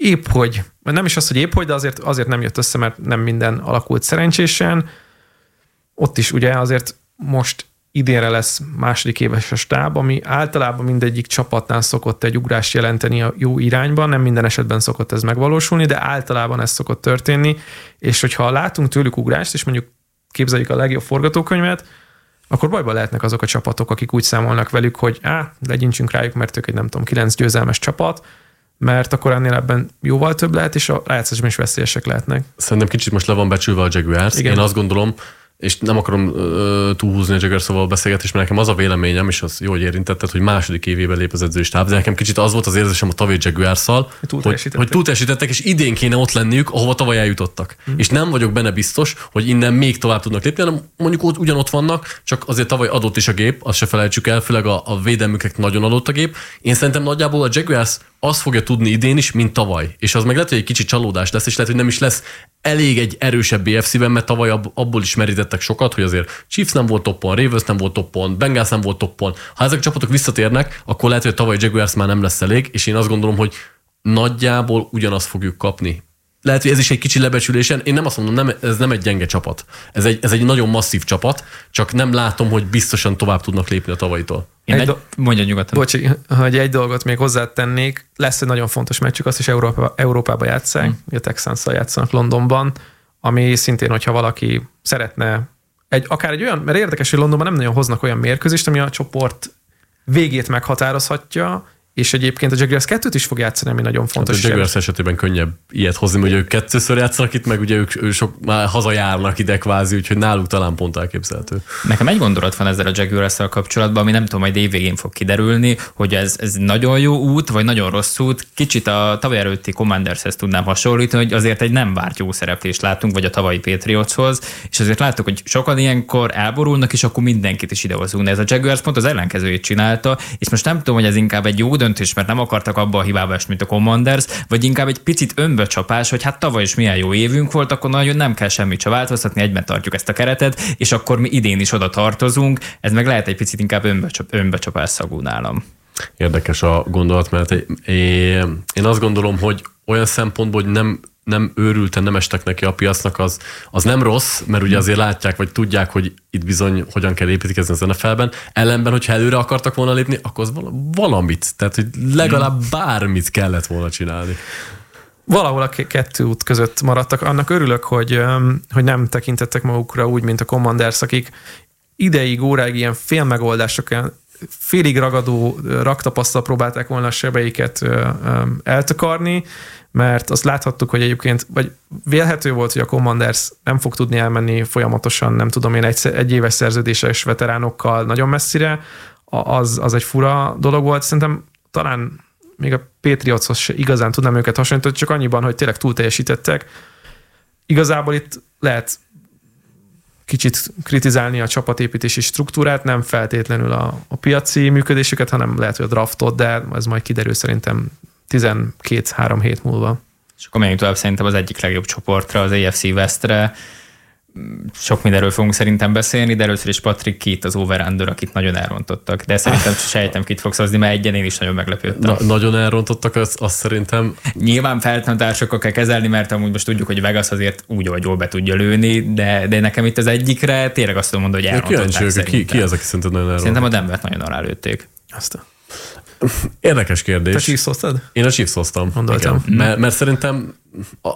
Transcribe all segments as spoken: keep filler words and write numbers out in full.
épp hogy, nem is az, hogy épp hogy, de azért, azért nem jött össze, mert nem minden alakult szerencsésen. Ott is ugye azért most idénre lesz második éves a stáb, ami általában mindegyik csapatnál szokott egy ugrást jelenteni a jó irányba, nem minden esetben szokott ez megvalósulni, de általában ez szokott történni, és hogyha látunk tőlük ugrást, és mondjuk képzeljük a legjobb forgatókönyvet, akkor bajban lehetnek azok a csapatok, akik úgy számolnak velük, hogy á, legyintsünk rájuk, mert ők egy nem tudom, kilenc győzelmes csapat, mert akkor ennél ebben jóval több lehet, és a rájátszásban is veszélyesek lehetnek. Szerintem kicsit most le van becsülve a Jaguars. Igen. Én azt gondolom, és nem akarom uh, túlhúzni a Jaguars szóval a beszélgetést, mert nekem az a véleményem, és az jó, hogy érintetted, hogy második évében lép az edzői stáb, de nekem kicsit az volt az érzésem a tavalyi Jaguarsszal, hogy, hogy túlteljesítettek, és idén kéne ott lenniük, ahova tavaly eljutottak. Mm. És nem vagyok benne biztos, hogy innen még tovább tudnak lépni, hanem mondjuk ott ugyanott vannak, csak azért tavaly adott is a gép, azt se felejtsük el, főleg a, a védelmüknek nagyon adott a gép. Én szerintem nagyjából a Jaguars azt fogja tudni idén is, mint tavaly. És az meg lehet, hogy egy kicsit csalódás lesz, és lehet, hogy nem is lesz elég egy erősebb bé ef cé-ben, mert tavaly abból is merítettek sokat, hogy azért Chiefs nem volt toppon, Ravens nem volt toppon, Bengals nem volt toppon. Ha ezek a csapatok visszatérnek, akkor lehet, hogy a tavalyi Jaguars már nem lesz elég, és én azt gondolom, hogy nagyjából ugyanazt fogjuk kapni. Lehet, hogy ez is egy kicsi lebecsülésen. Én nem azt mondom, nem, ez nem egy gyenge csapat. Ez egy, ez egy nagyon masszív csapat, csak nem látom, hogy biztosan tovább tudnak lépni a tavalyitól. Egy do- mondja nyugodtan. Bocsi, hogy egy dolgot még hozzátennék, lesz egy nagyon fontos meccsük, azt is Európa, Európába játsszák, hmm. a Texansszal játszanak Londonban, ami szintén, hogyha valaki szeretne, egy, akár egy olyan, mert érdekes, hogy Londonban nem nagyon hoznak olyan mérkőzést, ami a csoport végét meghatározhatja, és egyébként a Jaguars kettőt is fog játszani, ami nagyon fontos. Hát a Jaguars esetében könnyebb ilyet hozni, hogy ők kettőször játszanak itt, meg ugye ők, ők sok, már hazajárnak ide kvázi, úgyhogy náluk talán pont elképzelhető. Nekem egy gondolat van ezzel a Jaguars-szal kapcsolatban, ami nem tudom, majd évvégén fog kiderülni, hogy ez, ez nagyon jó út, vagy nagyon rossz út. Kicsit a tavaly előtti Commandershez tudnám hasonlítani, hogy azért egy nem várt jó szereplést látunk, vagy a tavalyi Patriotshoz, és azért láttuk, hogy sokan ilyenkor elborulnak, és akkor mindenkit is idehozunk. De ez a Jaguars pont az ellenkezőjét csinálta, és most nem tudom, hogy ez inkább egy jó döntés, mert nem akartak abba a hibába esni, mint a Commanders, vagy inkább egy picit önbecsapás, hogy hát tavaly is milyen jó évünk volt, akkor nagyon nem kell semmit se változtatni, egyben tartjuk ezt a keretet, és akkor mi idén is oda tartozunk. Ez meg lehet egy picit inkább önbecsap, önbecsapás szagú nálam. Érdekes a gondolat, mert én azt gondolom, hogy olyan szempontból, hogy nem nem őrülten nem estek neki a piacnak, az, az nem rossz, mert ugye azért látják, vagy tudják, hogy itt bizony hogyan kell építkezni az en ef el-ben. Ellenben, hogyha előre akartak volna lépni, akkor az valamit, tehát hogy legalább bármit kellett volna csinálni. Valahol a kettő út között maradtak. Annak örülök, hogy, hogy nem tekintettek magukra úgy, mint a Commanders, akik ideig, óráig ilyen félmegoldások, félig ragadó raktapasztal próbálták volna a sebeiket eltakarni, mert azt láthattuk, hogy egyébként, vagy vélhető volt, hogy a Commanders nem fog tudni elmenni folyamatosan, nem tudom én, egy, egy éves szerződéses veteránokkal nagyon messzire, az, az egy fura dolog volt. Szerintem talán még a Patriotshoz se igazán tudnám őket hasonlítani, csak annyiban, hogy tényleg túl teljesítettek. Igazából itt lehet kicsit kritizálni a csapatépítési struktúrát, nem feltétlenül a, a piaci működésüket, hanem lehet, hogy a draftot, de ez majd kiderül szerintem tizenkét-három hét múlva. És akkor menjünk tovább szerintem az egyik legjobb csoportra, az á ef cé Westre. Sok mindenről fogunk szerintem beszélni, de először is Patrick, ki itt az over-under, akit nagyon elrontottak. De szerintem sejtem, kit fogsz hozni, mert egyen én is nagyon meglepődtem. Na, nagyon elrontottak, azt az szerintem. Nyilván feltartásokkal kell kezelni, mert amúgy most tudjuk, hogy Vegas azért úgy, hogy jól be tudja lőni, de, de nekem itt az egyikre tényleg azt tudom mondani, hogy elrontották. Ki, ki az, aki szerinted nagyon elrontott? Szerintem a Denvert nagyon alálőtték. Azt Érdekes kérdés. Te Chiefs hoztad? Én a Chiefs hoztam. Gondoltam. Mert, mert szerintem a,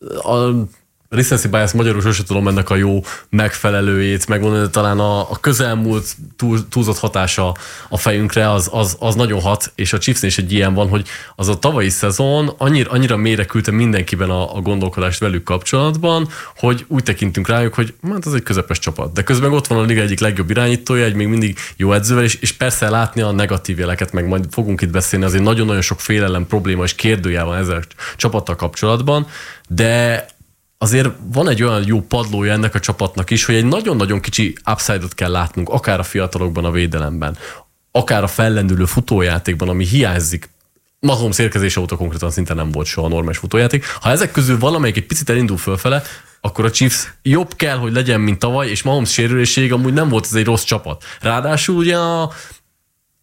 a recency bias magyarul sosem tudom ennek a jó megfelelőjét megmondani, de talán a, a közelmúlt túl, túlzott hatása a fejünkre az, az, az nagyon hat, és a Chiefsnél is egy ilyen van, hogy az a tavalyi szezon annyira, annyira mélyre küldte mindenkiben a, a gondolkodást velük kapcsolatban, hogy úgy tekintünk rájuk, hogy hát ez egy közepes csapat. De közben ott van a liga egyik legjobb irányítója, egy még mindig jó edzővel, és, és persze látni a negatív jeleket, meg majd fogunk itt beszélni, azért nagyon-nagyon sok félelem, probléma és kérdőjel van ezzel a csapattal kapcsolatban, de azért van egy olyan jó padlója ennek a csapatnak is, hogy egy nagyon-nagyon kicsi upside-ot kell látnunk, akár a fiatalokban, a védelemben, akár a fellendülő futójátékban, ami hiányzik. Mahomes érkezése óta konkrétan szinte nem volt soha normális futójáték. Ha ezek közül valamelyik egy picit elindul fölfele, akkor a Chiefs jobb kell, hogy legyen, mint tavaly, és Mahomes sérüléség amúgy nem volt ez egy rossz csapat. Ráadásul ugye a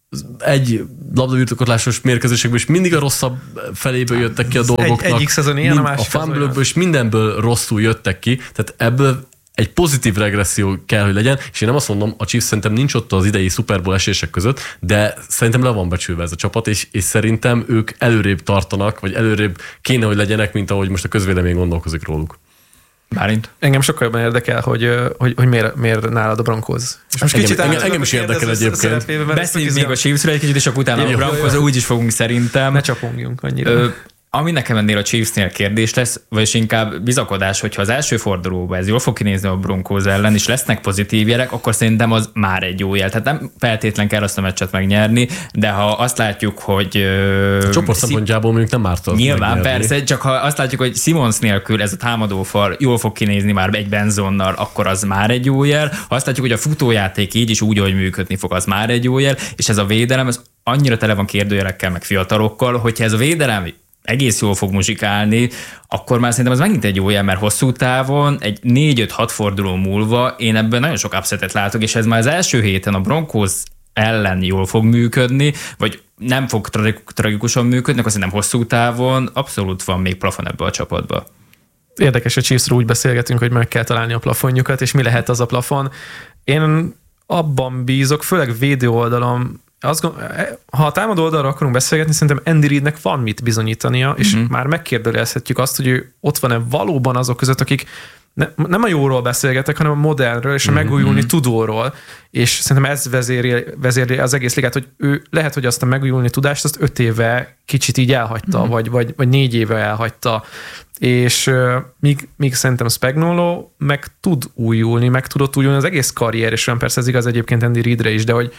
egy labdabirtoklásos mérkőzésekből, és mindig a rosszabb feléből jöttek ki a dolgoknak. Egy, egyik szezon ilyen, a másik a fumble-ből, és mindenből rosszul jöttek ki, tehát ebből egy pozitív regresszió kell, hogy legyen, és én nem azt mondom, a Chiefs szerintem nincs ott az idei Super Bowl esések között, de szerintem le van becsülve ez a csapat, és, és szerintem ők előrébb tartanak, vagy előrébb kéne, hogy legyenek, mint ahogy most a közvélemény gondolkozik róluk. Bálint? Engem sokkal jobban érdekel, hogy, hogy, hogy miért, miért nálad a Broncos. És most engem, engem, engem is érdekel egyébként. Beszéljünk még a Chiefsről egy kicsit, és akkor utána a Broncosról úgy is fogunk szerintem. Ne csapongjunk annyira. Ö, Ami nekem ennél a Chiefsnél kérdés lesz, vagyis inkább bizakodás, hogyha az első fordulóban ez jól fog kinézni a Broncos ellen, és lesznek pozitív jelek, akkor szerintem az már egy jó jel. Tehát nem feltétlen kell azt a meccset megnyerni, de ha azt látjuk, hogy... A csoport szempontjából mondjuk nem árt az nyilván, megnyerni. persze, csak ha azt látjuk, hogy Simons nélkül ez a támadófal jól fog kinézni már egy Benzonnal, akkor az már egy jó jel. Ha azt látjuk, hogy a futójáték így is úgy, hogy működni fog, az már egy jó jel, és ez a védelem, ez annyira tele van kérdőjelekkel, meg fiatalokkal, hogyha ez a védelem egész jól fog muzsikálni, akkor már szerintem az megint egy jó jel, mert hosszú távon, egy négy-öt-hat forduló múlva én ebben nagyon sok upsetet látok, és ez már az első héten a Broncos ellen jól fog működni, vagy nem fog tragikusan működni, akkor szerintem hosszú távon abszolút van még plafon ebbe a csapatba. Érdekes, hogy Chiefsről úgy beszélgetünk, hogy meg kell találni a plafonjukat, és mi lehet az a plafon. Én abban bízok, főleg védő oldalon, azt gond, ha a támadó oldalra akarunk beszélgetni, szerintem Andy Reidnek van mit bizonyítania, és uh-huh. már megkérdőjelezhetjük azt, hogy ő ott van-e valóban azok között, akik ne, nem a jóról beszélgetek, hanem a modernről és a uh-huh. megújulni tudóról, és szerintem ez vezérli, vezérli az egész ligát, hogy ő lehet, hogy azt a megújulni tudást azt öt éve kicsit így elhagyta, uh-huh. vagy, vagy, vagy négy éve elhagyta, és uh, míg, míg szerintem Spagnuolo meg tud újulni, meg tudott újulni az egész karrier, és olyan persze ez igaz egyébként Andy Reidre is, de hogy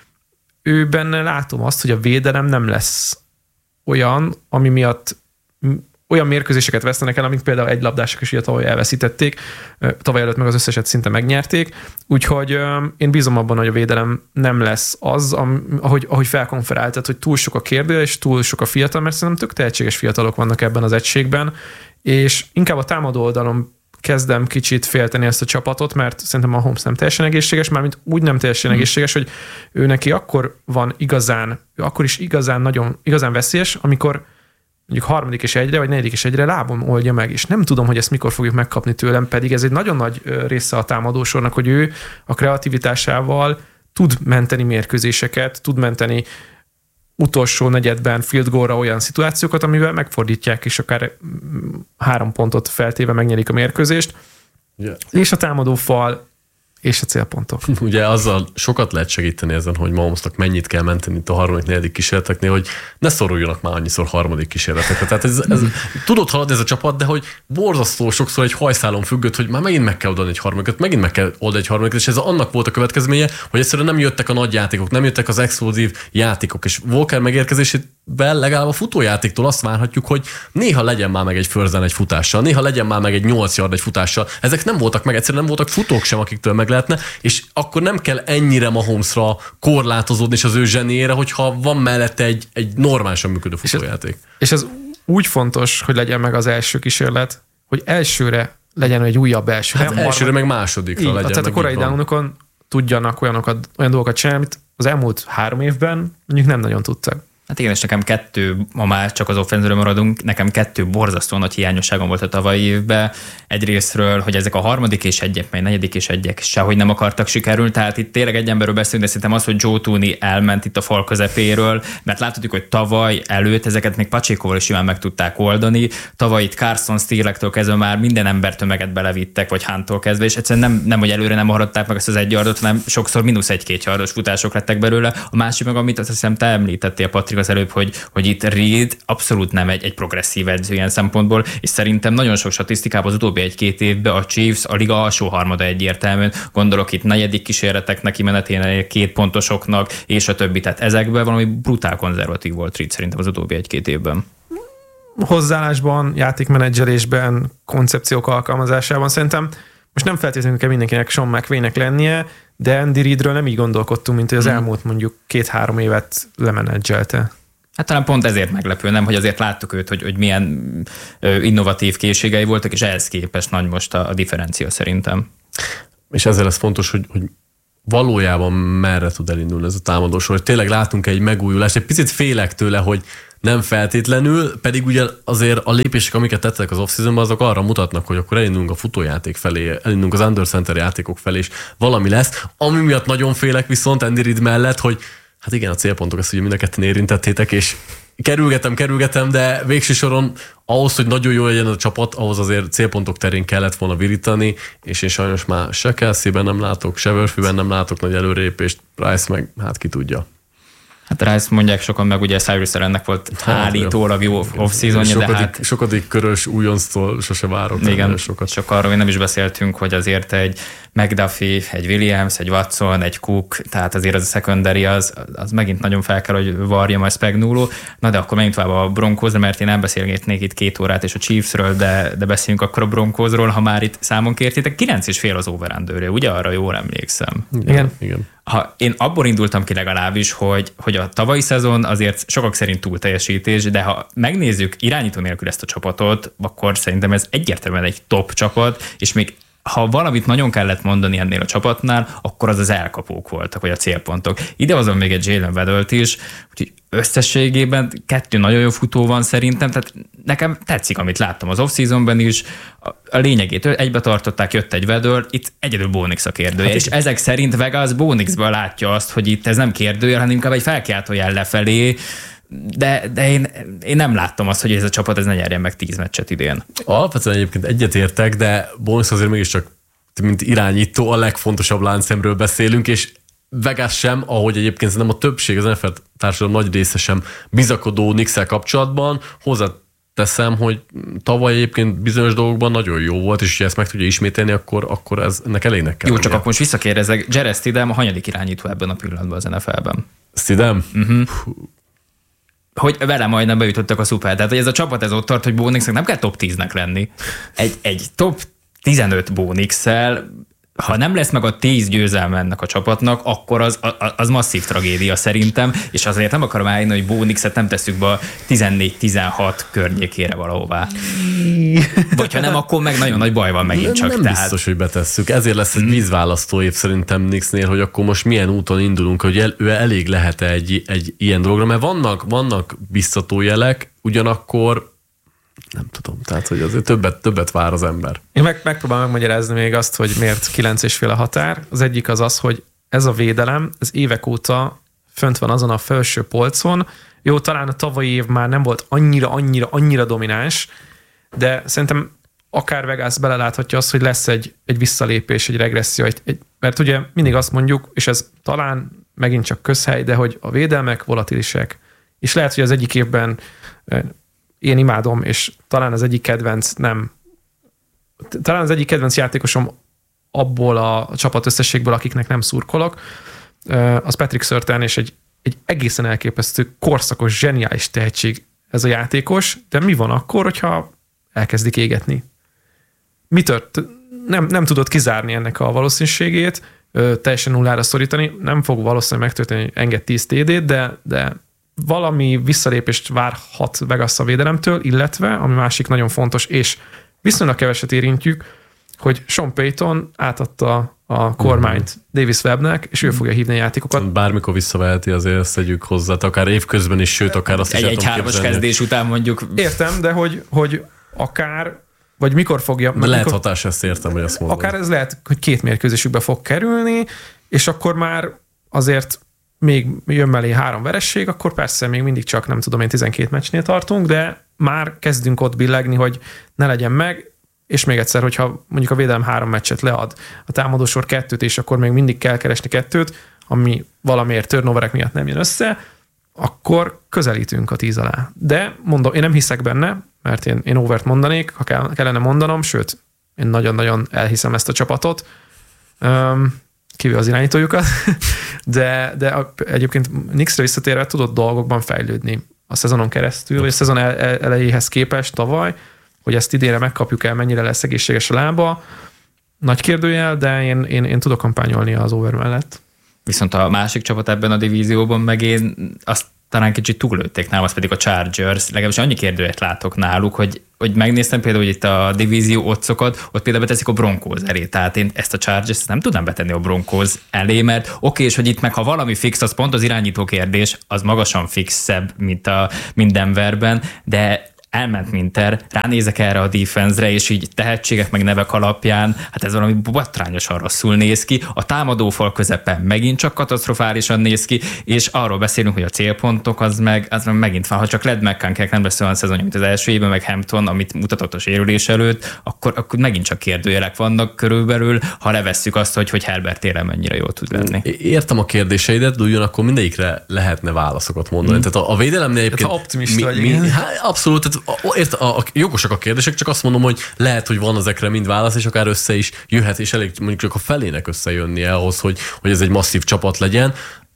ő benne látom azt, hogy a védelem nem lesz olyan, ami miatt olyan mérkőzéseket vesztenek el, amik például egy labdások is ugye tavaly elveszítették, tavaly előtt meg az összeset szinte megnyerték, úgyhogy én bízom abban, hogy a védelem nem lesz az, ahogy, ahogy felkonferáltat, hogy túl sok a kérdő, és túl sok a fiatal, mert szerintem tök tehetséges fiatalok vannak ebben az egységben, és inkább a támadó oldalon kezdem kicsit félteni ezt a csapatot, mert szerintem a Holmes nem teljesen egészséges, mármint úgy nem teljesen hmm. egészséges, hogy ő neki akkor van igazán, ő akkor is igazán nagyon, igazán veszélyes, amikor mondjuk harmadik és egyre, vagy negyedik és egyre lábon oldja meg, és nem tudom, hogy ezt mikor fogjuk megkapni tőlem, pedig ez egy nagyon nagy része a támadósornak, hogy ő a kreativitásával tud menteni mérkőzéseket, tud menteni utolsó negyedben field goalra olyan szituációkat, amivel megfordítják, és akár három pontot feltéve megnyerik a mérkőzést. Yeah. És a támadó fal és a célpontok. Ugye azzal sokat lehet segíteni ezen, hogy Mahomesnak mennyit kell menteni itt a harmadik, negyedik kísérleteknél, hogy ne szoruljanak már annyiszor harmadik kísérletekre. Tehát ez, ez, tudod haladni ez a csapat, de hogy borzasztó sokszor egy hajszálon függött, hogy már megint meg kell oldani egy harmadikat, megint meg kell oldani egy harmadikat, és ez annak volt a következménye, hogy egyszerűen nem jöttek a nagy játékok, nem jöttek az explozív játékok, és Walker megérkezésében legalább a futójátéktól azt várhatjuk, hogy néha legyen már meg egy first egy futással, néha legyen már meg egy nyolc yard egy futással. Ezek nem voltak meg, egyszerűen nem voltak futók sem, akiktől meg lehetne, és akkor nem kell ennyire Mahomesra korlátozódni és az ő zseniére, hogyha van mellette egy, egy normálisan működő futójáték. És ez, és ez úgy fontos, hogy legyen meg az első kísérlet, hogy elsőre legyen egy újabb első. Hát elsőre meg másodikra így, legyen. Tehát a korai downokon tudjanak olyanokat, olyan dolgokat csinálni, amit az elmúlt három évben mondjuk nem nagyon tudtak. Hát igen, és nekem kettő, ma már csak az offenzőről maradunk, nekem kettő borzasztó nagy hiányosságom volt a tavalyi évben. Egyrésztről, hogy ezek a harmadik és egyek, meg negyedik és egyek sehogy nem akartak sikerülni, tehát itt tényleg egy emberről beszélünk, de szerintem az, hogy Joe Thuney elment itt a fal közepéről, mert láthatjuk, hogy tavaly előtt ezeket még Pachecoval is simán meg tudták oldani. Tavaly itt Carson Steelektől kezdve már minden embertömeget belevittek, vagy Huntól kezdve, és egyszerűen nem, nem hogy előre nem maradták meg ezt az egy yardot, hanem sokszor mínusz egy-két yardos futások lettek belőle. A másik meg, amit azt hiszem te említettél, Patrik, az előbb, hogy, hogy itt Reid abszolút nem egy, egy progresszív edző ilyen szempontból, és szerintem nagyon sok statisztikában az utóbbi egy-két évben a Chiefs a liga alsó harmada egyértelműen, gondolok itt negyedik kísérleteknek, kimeneténél két pontosoknak, és a többi. Tehát ezekben valami brutál konzervatív volt Reid szerintem az utóbbi egy-két évben. Hozzáállásban, játékmenedzselésben, koncepciók alkalmazásában szerintem most nem feltétlenül kell mindenkinek Sean McVaynek lennie, de Andy Reidről nem így gondolkodtunk, mint hogy az elmúlt mondjuk két-három évet lemenedzselte. Hát talán pont ezért meglepő, nem, hogy azért láttuk őt, hogy, hogy milyen innovatív készségei voltak, és ehhez képest nagy most a, a differencia szerintem. És ezzel lesz fontos, hogy, hogy valójában merre tud elindulni ez a támadósor, hogy tényleg látunk egy megújulást, egy picit félek tőle, hogy nem feltétlenül, pedig ugye azért a lépések, amiket tettek az off-seasonban, azok arra mutatnak, hogy akkor elindulunk a futójáték felé, elindulunk az under center játékok felé, és valami lesz. Ami miatt nagyon félek viszont Andy Reid mellett, hogy hát igen, a célpontok, ezt ugye mind a ketten érintettétek, és kerülgetem, kerülgetem, de végső soron ahhoz, hogy nagyon jó legyen a csapat, ahhoz azért célpontok terén kellett volna virítani, és én sajnos már se Kelseyben nem látok, se Murphyben nem látok nagy előrelépést, Price meg hát ki tudja. Hát Rice mondják sokan, meg ugye Cyrus ennek volt hát, állítólag jó off-seasonja, de hát... Sokadik körös újonctól sose várok. Igen, sokat. Csak arról még nem is beszéltünk, hogy azért egy McDuffie, egy Williams, egy Watson, egy Cook, tehát azért az a secondary, az, az megint nagyon fel kell, hogy varja majd Spagnuolo. Na de akkor menjünk tovább a Broncosra, mert én nem beszélgetnék itt két órát és a Chiefsről, de, de beszéljünk akkor a Broncosról, ha már itt számon kértétek. kilenc és fél az over-underre, ugye arra jól emlékszem? Igen. Igen. Ha én abból indultam ki legalábbis, hogy, hogy a tavalyi szezon azért sokak szerint túl teljesítés, de ha megnézzük irányító nélkül ezt a csapatot, akkor szerintem ez egyértelműen egy top csapat, és még ha valamit nagyon kellett mondani ennél a csapatnál, akkor az az elkapók voltak, vagy a célpontok. Idehozom még egy Jalen Waddle-t is, úgyhogy összességében kettő nagyon jó futó van szerintem, tehát nekem tetszik, amit láttam az off-seasonben is, a lényegét egybe tartották, jött egy Waddle, itt egyedül Bo Nix a kérdője, hát és ezek szerint Vegas Bo Nixből látja azt, hogy itt ez nem kérdője, hanem inkább egy felkiáltó jel lefelé, de, de én, én nem láttam azt, hogy ez a csapat ez ne nyerjen meg tíz meccset idén. Alapvetően egyébként egyetértek, de Bones azért mégiscsak, mint irányító, a legfontosabb láncszemről beszélünk, és Vegas sem, ahogy egyébként nem a többség, az en ef el társadalom nagy része sem bizakodó Nix-el kapcsolatban, hozzáteszem, hogy tavaly egyébként bizonyos dolgokban nagyon jó volt, és ha ezt meg tudja ismételni, akkor, akkor ez ennek elégnek kell. Jó, csak akkor most visszakérdezek, Jarrett Stidham a hanyadik irányító ebben a pillanatban az en ef el-ben? Stidham? Uh-huh. Hogy vele majdnem bejutottak a szuper. Tehát, hogy ez a csapat ez ott tart, hogy Bo Nixnek nem kell top tíznek lenni. Egy, egy top tizenöt Bo Nix-szel, ha nem lesz meg a tíz győzelme ennek a csapatnak, akkor az, az masszív tragédia szerintem, és azért nem akarom állni, hogy Bo Nixet nem tesszük be a tizennégy tizenhat környékére valahová. Vagy ha nem, akkor meg nagyon nagy baj van megint csak. Nem tehát... biztos, hogy betesszük. Ezért lesz egy vízválasztó év szerintem Nixnél, hogy akkor most milyen úton indulunk, hogy el, ő elég lehet egy, egy ilyen dologra, mert vannak, vannak biztató jelek, ugyanakkor nem tudom, tehát hogy azért többet, többet vár az ember. Én meg, megpróbálom megmagyarázni még azt, hogy miért kilenc és fél a határ. Az egyik az az, hogy ez a védelem, ez évek óta fönt van azon a felső polcon. Jó, talán a tavalyi év már nem volt annyira, annyira, annyira domináns, de szerintem akár Vegas beleláthatja azt, hogy lesz egy, egy visszalépés, egy regresszió, egy, egy, mert ugye mindig azt mondjuk, és ez talán megint csak közhely, de hogy a védelmek volatilisek. És lehet, hogy az egyik évben én imádom, és talán az egyik kedvenc nem, talán az egyik kedvenc játékosom abból a csapat összességből, akiknek nem szurkolok, az Patrick Surtain, és egy, egy egészen elképesztő, korszakos, zseniális tehetség ez a játékos, de mi van akkor, hogyha elkezdik égetni? Mi tört? Nem, nem tudod kizárni ennek a valószínűségét, teljesen nullára szorítani, nem fog valószínűleg megtörténni, hogy enged tíz té dét, de, de valami visszalépést várhat Vegas a védelemtől, illetve, ami másik nagyon fontos, és viszonylag keveset érintjük, hogy Sean Payton átadta a kormányt uh-huh. Davis Webbnek, és ő fogja hívni a játékokat. Bármikor visszaveheti, azért ezt tegyük hozzá, akár évközben is, sőt, akár azt egy, is egy hármas kezdés után mondjuk. Értem, de hogy, hogy akár, vagy mikor fogja... De lehet mikor, hatás, ezt értem, hogy azt mondod. Akár ez lehet, hogy két mérkőzésükbe fog kerülni, és akkor már azért még jön mellé három veresség, akkor persze még mindig csak, nem tudom én, tizenkét meccsnél tartunk, de már kezdünk ott billegni, hogy ne legyen meg, és még egyszer, hogyha mondjuk a védelem három meccset lead, a támadósor kettőt, és akkor még mindig kell keresni kettőt, ami valamiért turnoverek miatt nem jön össze, akkor közelítünk a tíz alá. De mondom, én nem hiszek benne, mert én, én overt mondanék, ha kell, kellene mondanom, sőt, én nagyon-nagyon elhiszem ezt a csapatot, um, kívül az irányítójukat, de, de egyébként Nixre visszatérve tudott dolgokban fejlődni a szezonon keresztül, vagy a szezon elejéhez képest tavaly, hogy ezt idénre megkapjuk el, mennyire lesz egészséges a lába. Nagy kérdőjel, de én, én, én tudok kampányolni az over mellett. Viszont a másik csapat ebben a divízióban meg én azt talán kicsit túllőtték nálam, az pedig a Chargers. Legalábbis annyi kérdőjét látok náluk, hogy hogy megnéztem például, hogy itt a divízió otcokat, ott például beteszik a Broncos elé. Tehát én ezt a Chargers nem tudnám betenni a Broncos elé, mert oké, okay, és hogy itt meg ha valami fix, az pont az irányító kérdés, az magasan fixebb, mint a mint Denverben, de elment Minter, ránézek erre a defense-re, és így tehetségek meg nevek alapján, hát ez valami botrányosan rosszul néz ki. A támadófal közepen megint csak katasztrofálisan néz ki, és arról beszélünk, hogy a célpontok az meg, az meg megint van, ha csak Led McCann nem lesz olyan szezonja, mint az első évben, meg Hampton, amit mutatott a sérülés előtt, akkor, akkor megint csak kérdőjelek vannak körülbelül, ha levesszük azt, hogy, hogy Herbert télen mennyire jól tud lenni. Értem a kérdéseidet, de ugyanakkor mindegyikre lehetne válaszokat mondani. Hmm. Tehát a, a védelemnél egyébként... Tehát optimista mi, mi, hát abszolút, tehát Ért, a, a, jogosak a kérdések, csak azt mondom, hogy lehet, hogy van ezekre mind válasz, és akár össze is jöhet, és elég mondjuk csak a felének összejönnie ahhoz, hogy, hogy ez egy masszív csapat legyen.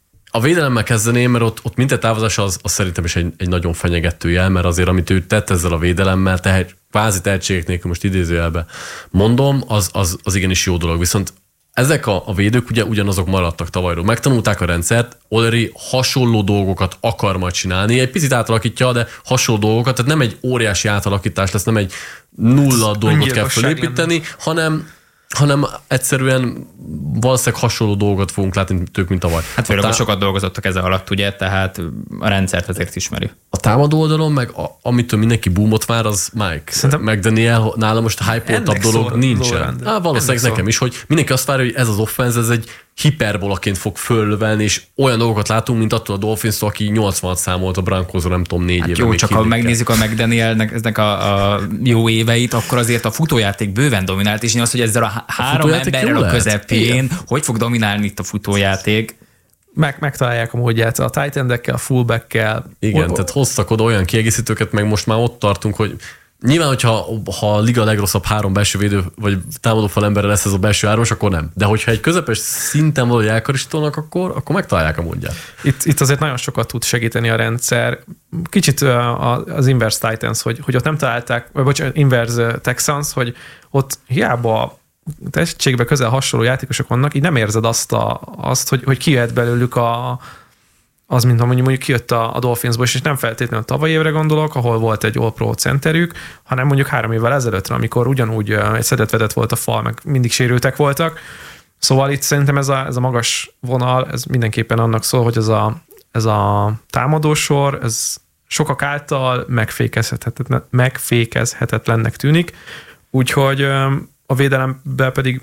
A védelemmel kezdeném, mert ott, ott minden távozás az, az szerintem is egy, egy nagyon fenyegető jel, mert azért, amit ő tett ezzel a védelemmel, tehát kvázi tehetségek nélkül, most idézőjelbe mondom, az, az, az igenis jó dolog. Viszont ezek a, a védők ugye ugyanazok maradtak tavalyról. Megtanulták a rendszert, O'Leary hasonló dolgokat akar majd csinálni, egy picit átalakítja, de hasonló dolgokat, tehát nem egy óriási átalakítás lesz, nem egy nulla dolgot kell felépíteni, hanem hanem egyszerűen valószínűleg hasonló dolgot fogunk látni tők, mint tavaly. Hát főleg tá- sokat dolgozottak ezzel alatt, ugye, tehát a rendszert azért ismeri. A támadó oldalon, meg a, amitől mindenki boomot vár, az Mike. Szerintem meg Daniel, nála most a hype-oltabb dolog nincsen. Á, valószínűleg nekem is, hogy mindenki azt várja, hogy ez az offense, ez egy hiperbolaként fog fölnövelni, és olyan dolgokat látunk, mint attól a Dolphins-tól, aki nyolcvanat számolt a Broncosról, nem tudom, négy hát éve. Jó, csak ha megnézzük a McDanielnek eznek a, a jó éveit, akkor azért a futójáték bőven dominált, és én azt, hogy ezzel a három a emberrel a közepén, igen, hogy fog dominálni itt a futójáték? Meg, megtalálják a módját a tight endekkel, a fullbackkel. Igen, o- tehát hoztak oda olyan kiegészítőket, meg most már ott tartunk, hogy nyilván, hogyha ha a liga legrosszabb három belső védő, vagy támadófal emberre lesz ez a belső árvos, akkor nem. De hogyha egy közepes szinten valahogy elkarisítanak, akkor, akkor megtalálják a módját. Itt, itt azért nagyon sokat tud segíteni a rendszer. Kicsit az Inverse Titans, hogy, hogy ott nem találták, vagy bocsánat, Inverse Texans, hogy ott hiába tehetségben közel hasonló játékosok vannak, így nem érzed azt, a, azt hogy, hogy kijöhet belőlük a, az, mint mondjuk, mondjuk kijött a, a Dolphinsból, és nem feltétlenül a tavalyi évre gondolok, ahol volt egy All-Pro centerük, hanem mondjuk három évvel ezelőttre, amikor ugyanúgy egy szedett-vedett volt a fal, meg mindig sérültek voltak. Szóval itt szerintem ez a, ez a magas vonal, ez mindenképpen annak szól, hogy ez a, ez a támadósor, ez sokak által megfékezhetetlen, megfékezhetetlennek tűnik, úgyhogy a védelemben pedig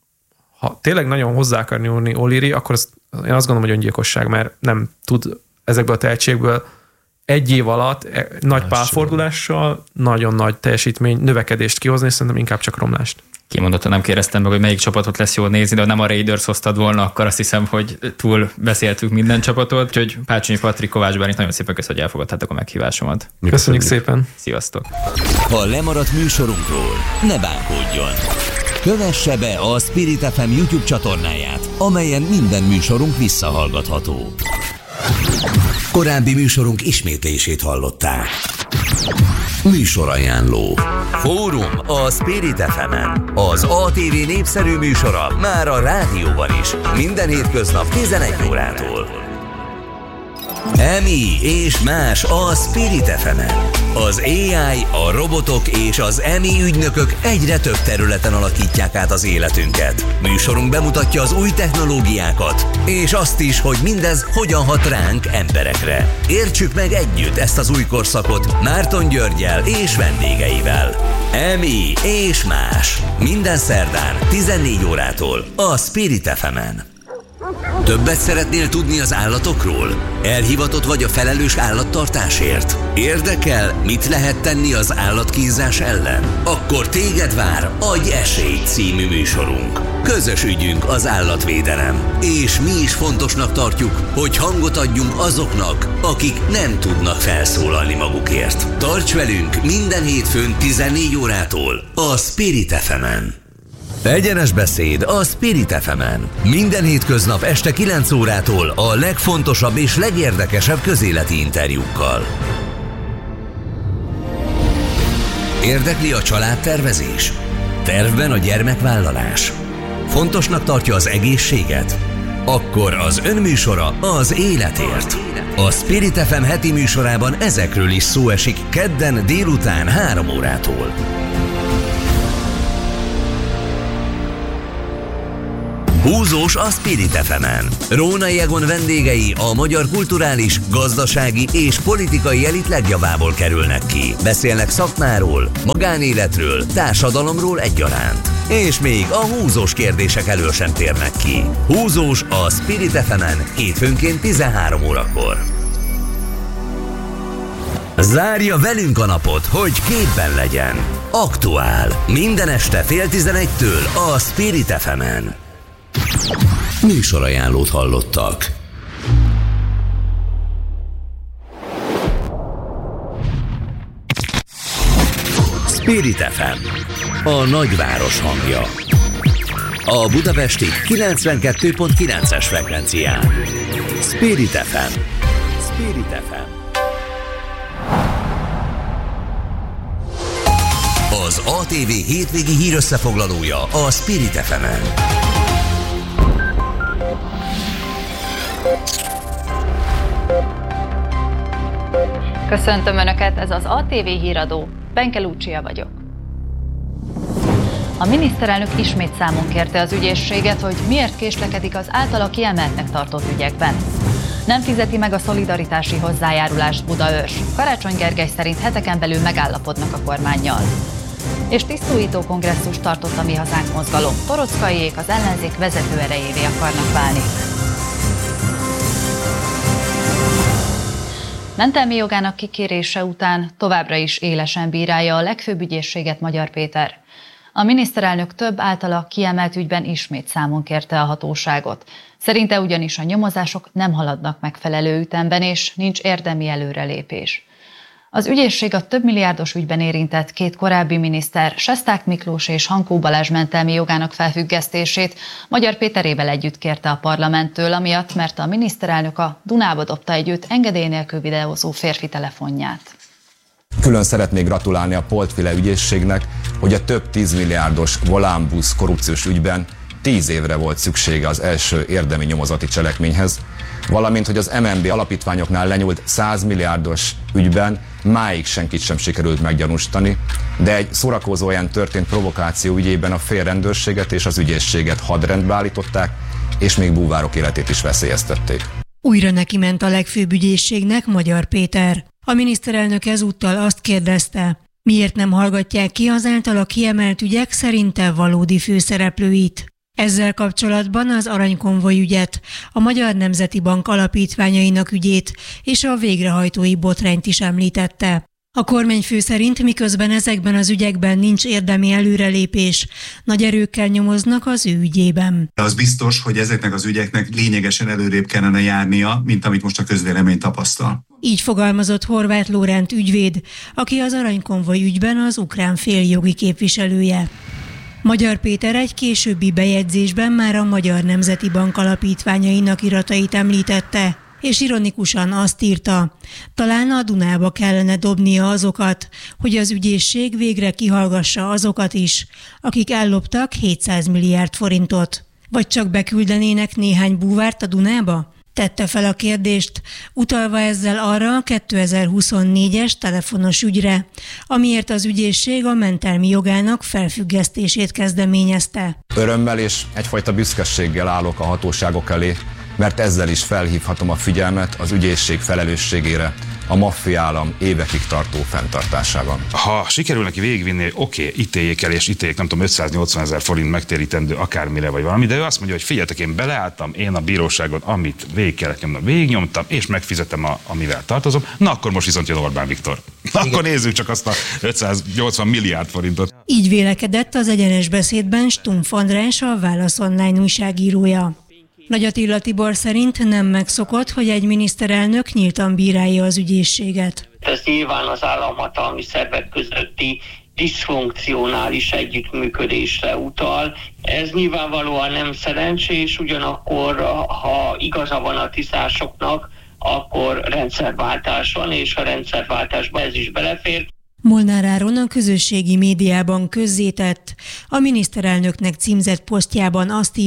ha tényleg nagyon hozzá akar nyúlni O'Leary, akkor azt, én azt gondolom, hogy öngyilkosság, mert nem tud ezekből a tehetségből egy év alatt nagy pálfordulással nagyon nagy teljesítmény, növekedést kihozni, szerintem inkább csak romlást. Kimondottan nem kérdeztem meg, hogy melyik csapatot lesz jól nézni, de ha nem a Raiders hoztad volna, akkor azt hiszem, hogy túl beszéltük minden csapatot, úgyhogy Pácsonyi Patrik, Kovács Bálint, nagyon szépen köszönöm, hogy elfogadtátok a meghívásomat. Köszönjük, Köszönjük szépen. Sziasztok. Ha lemaradt műsorunkról, ne bánkódjon. Kövesse be a Spirit ef em YouTube csatornáját, amelyen minden műsorunk visszahallgatható. Korábbi műsorunk ismétlését hallották. Műsorajánló. Fórum a Spirit ef emen. Az á té vé népszerű műsora már a rádióban is. Minden hétköznap tizenegy órától. Emi és más a Spirit ef emen. Az á i, a robotok és az Emi ügynökök egyre több területen alakítják át az életünket. Műsorunk bemutatja az új technológiákat, és azt is, hogy mindez hogyan hat ránk, emberekre. Értsük meg együtt ezt az új korszakot Márton Györggyel és vendégeivel. Emi és más. Minden szerdán tizennégy órától a Spirit ef emen. Többet szeretnél tudni az állatokról? Elhivatott vagy a felelős állattartásért? Érdekel, mit lehet tenni az állatkínzás ellen? Akkor téged vár Adj esélyt című műsorunk. Közös ügyünk az állatvédelem, és mi is fontosnak tartjuk, hogy hangot adjunk azoknak, akik nem tudnak felszólalni magukért. Tarts velünk minden hétfőn tizennégy órától a Spirit ef emen. Egyenes beszéd a Spirit ef emen. Minden hétköznap este kilenc órától a legfontosabb és legérdekesebb közéleti interjúkkal. Érdekli a családtervezés? Tervben a gyermekvállalás? Fontosnak tartja az egészséget? Akkor az önműsora az életért. A Spirit ef em heti műsorában ezekről is szó esik kedden délután három órától. Húzós a Spirit ef emen. Rónai Egon vendégei a magyar kulturális, gazdasági és politikai elit legjavából kerülnek ki. Beszélnek szakmáról, magánéletről, társadalomról egyaránt. És még a húzós kérdések elől sem térnek ki. Húzós a Spirit ef emen hétfőnként tizenhárom órakor. Zárja velünk a napot, hogy képben legyen. Aktuál. Minden este fél tizenegytől a Spirit ef emen. Műsorajánlót hallottak. Spirit ef em, a nagyváros hangja. A budapesti kilencvenkettő pont kilences frekvencián. Spirit ef em. Spirit ef em. Az á té vé hétvégi hírösszefoglalója a Spirit ef emen. Köszöntöm Önöket, ez az á té vé híradó. Benke Lucia vagyok. A miniszterelnök ismét számon kérte az ügyészséget, hogy miért késlekedik az általa kiemeltnek tartott ügyekben. Nem fizeti meg a szolidaritási hozzájárulást Budaörs. Karácsony Gergely szerint heteken belül megállapodnak a kormánnyal. És tisztújító kongresszust tartott a Mi Hazánk mozgalom. Toroczkaiék az ellenzék vezető erejévé akarnak válni. Mentelmi jogának kikérése után továbbra is élesen bírálja a legfőbb ügyészséget Magyar Péter. A miniszterelnök több általa kiemelt ügyben ismét számon kérte a hatóságot. Szerinte ugyanis a nyomozások nem haladnak megfelelő ütemben, és nincs érdemi előrelépés. Az ügyészség a több milliárdos ügyben érintett két korábbi miniszter, Sesták Miklós és Hankó Balázs mentelmi jogának felfüggesztését Magyar Péterével együtt kérte a parlamenttől, amiatt, mert a miniszterelnök a Dunába dobta egy őt engedély nélkül videózó férfi telefonját. Külön szeretnék gratulálni a Polt-féle ügyészségnek, hogy a több tízmilliárdos Volánbusz korrupciós ügyben tíz évre volt szüksége az első érdemi nyomozati cselekményhez, valamint, hogy az em en bé alapítványoknál lenyúlt száz milliárdos ügyben máig senkit sem sikerült meggyanúsítani, de egy szórakozó helyen történt provokáció ügyében a félrendőrséget és az ügyészséget hadrendbe állították, és még búvárok életét is veszélyeztették. Újra neki ment a legfőbb ügyészségnek Magyar Péter. A miniszterelnök ezúttal azt kérdezte, miért nem hallgatják ki az általa kiemelt ügyek szerinte valódi főszereplőit. Ezzel kapcsolatban az aranykonvoj ügyet, a Magyar Nemzeti Bank alapítványainak ügyét és a végrehajtói botrányt is említette. A kormányfő szerint miközben ezekben az ügyekben nincs érdemi előrelépés, nagy erőkkel nyomoznak az ő ügyében. Az biztos, hogy ezeknek az ügyeknek lényegesen előrébb kellene járnia, mint amit most a közvélemény tapasztal. Így fogalmazott Horváth Lóránt ügyvéd, aki az aranykonvoj ügyben az ukrán fél jogi képviselője. Magyar Péter egy későbbi bejegyzésben már a Magyar Nemzeti Bank alapítványainak iratait említette, és ironikusan azt írta, talán a Dunába kellene dobnia azokat, hogy az ügyészség végre kihallgassa azokat is, akik elloptak hétszáz milliárd forintot. Vagy csak beküldenének néhány búvárt a Dunába? Tette fel a kérdést, utalva ezzel arra a kétezer-huszonnégyes telefonos ügyre, amiért az ügyészség a mentelmi jogának felfüggesztését kezdeményezte. Örömmel és egyfajta büszkeséggel állok a hatóságok elé, mert ezzel is felhívhatom a figyelmet az ügyészség felelősségére a maffiaállam évekig tartó fenntartásában. Ha sikerül neki végigvinni, oké, okay, ítéljék el, és ítéljék, nem tudom, ötszáznyolcvan ezer forint megtérítendő akármire vagy valami, de ő azt mondja, hogy figyeljetek, én beleálltam, én a bíróságon, amit végig kellett nyomnom, végignyomtam, és megfizetem, a, amivel tartozom, na akkor most viszont jön Orbán Viktor. Na, akkor nézzük csak azt a ötszáznyolcvan milliárd forintot. Így vélekedett az Egyenes Beszédben Stumpf András, a Válasz Online újságírója. Nagy Attila Tibor szerint nem megszokott, hogy egy miniszterelnök nyíltan bírálja az ügyészséget. Ez nyilván az államhatalmi szervek közötti diszfunkcionális együttműködésre utal. Ez nyilvánvalóan nem szerencsés, ugyanakkor ha igaza van a tisztásoknak, akkor rendszerváltás van, és a rendszerváltásba ez is belefér. Molnár Áron a közösségi médiában közzétett, a miniszterelnöknek címzett posztjában azt írja,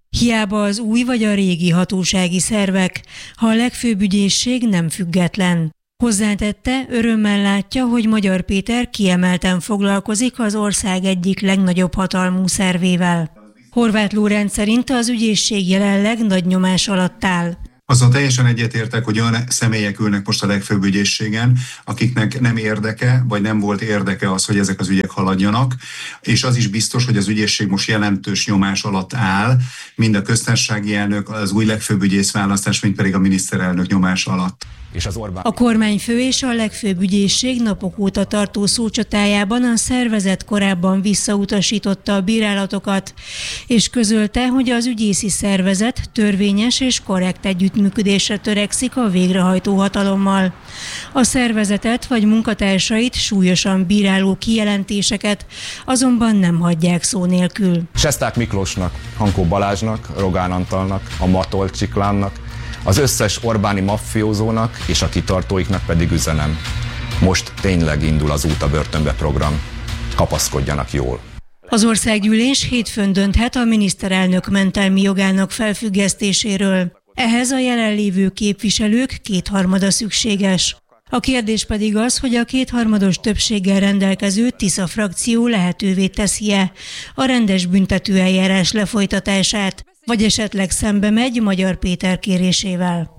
Hiába az új vagy a régi hatósági szervek, ha a legfőbb ügyészség nem független. Hozzátette, örömmel látja, hogy Magyar Péter kiemelten foglalkozik az ország egyik legnagyobb hatalmú szervével. Horváth Lórenc szerint az ügyészség jelenleg nagy nyomás alatt áll. Azon teljesen egyetértek, hogy olyan személyek ülnek most a legfőbb ügyészségen, akiknek nem érdeke, vagy nem volt érdeke az, hogy ezek az ügyek haladjanak, és az is biztos, hogy az ügyészség most jelentős nyomás alatt áll, mind a köztársasági elnök, az új legfőbb ügyész választás, mind pedig a miniszterelnök nyomás alatt. És az Orbán... A kormányfő és a legfőbb ügyészség napok óta tartó szócsatájában a szervezet korábban visszautasította a bírálatokat, és közölte, hogy az ügyészi szervezet törvényes és korrekt együttműködésre törekszik a végrehajtó hatalommal. A szervezetet vagy munkatársait súlyosan bíráló kijelentéseket azonban nem hagyják szó nélkül. Sesták Miklósnak, Hankó Balázsnak, Rogán Antalnak, a Matol Csiklánnak, az összes Orbáni maffiózónak és a kitartóiknak pedig üzenem. Most tényleg indul az Út a börtönbe program. Kapaszkodjanak jól. Az országgyűlés hétfőn dönthet a miniszterelnök mentelmi jogának felfüggesztéséről. Ehhez a jelenlévő képviselők kétharmada szükséges. A kérdés pedig az, hogy a kétharmados többséggel rendelkező Tisza frakció lehetővé teszi-e a rendes büntetőeljárás lefolytatását, vagy esetleg szembe megy Magyar Péter kérésével.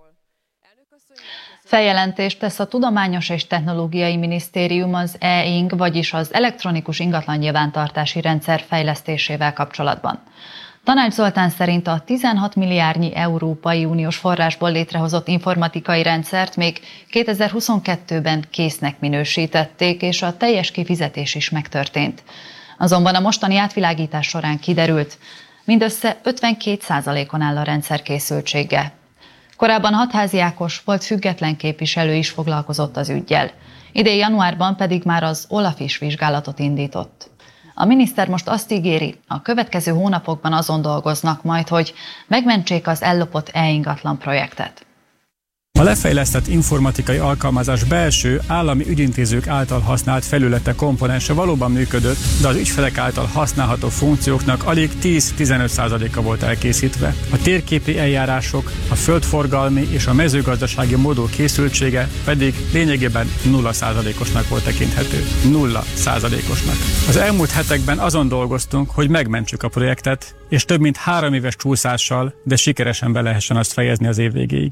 Feljelentést tesz a Tudományos és Technológiai Minisztérium az e ing, vagyis az elektronikus ingatlannyilvántartási rendszer fejlesztésével kapcsolatban. Tanács Zoltán szerint a tizenhat milliárdnyi Európai Uniós forrásból létrehozott informatikai rendszert még kétezer-huszonkettőben késznek minősítették, és a teljes kifizetés is megtörtént. Azonban a mostani átvilágítás során kiderült, mindössze ötvenkét százalékon áll a rendszer készültsége. Korábban Hatházi Ákos volt független képviselő is foglalkozott az üggyel. Idén januárban pedig már az OLAF is vizsgálatot indított. A miniszter most azt ígéri, a következő hónapokban azon dolgoznak majd, hogy megmentsék az ellopott e-ingatlan projektet. A lefejlesztett informatikai alkalmazás belső állami ügyintézők által használt felülete komponense valóban működött, de az ügyfelek által használható funkcióknak alig tíz-tizenöt százaléka volt elkészítve. A térképi eljárások, a földforgalmi és a mezőgazdasági modul készültsége pedig lényegében nulla százalékosnak volt tekinthető. Nulla százalékosnak. Az elmúlt hetekben azon dolgoztunk, hogy megmentsük a projektet, és több mint három éves csúszással, de sikeresen be lehessen azt fejezni az év végéig.